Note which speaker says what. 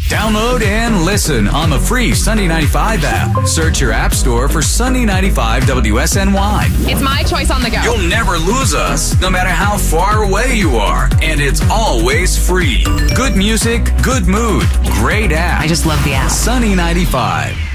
Speaker 1: Download and listen on the free Sunny 95 app. Search your app store for Sunny 95 WSNY.
Speaker 2: It's my choice on the go.
Speaker 1: You'll never lose us, no matter how far away you are. And it's always free. Good music, good mood, great app.
Speaker 3: I just love the app.
Speaker 1: Sunny 95.